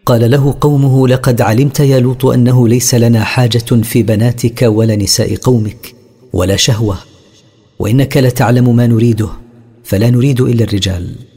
قال له قومه: لقد علمت يا لوط أنه ليس لنا حاجة في بناتك ولا نساء قومك ولا شهوة، وإنك لتعلم ما نريده، فلا نريد إلا الرجال.